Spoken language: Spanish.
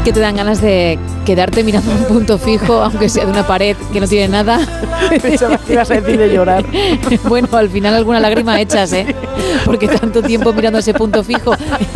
que te dan ganas de quedarte mirando un punto fijo, aunque sea de una pared que no tiene nada. Pensaba que ibas a decir de llorar. Bueno, al final alguna lágrima echas, ¿eh? Porque tanto tiempo mirando ese punto fijo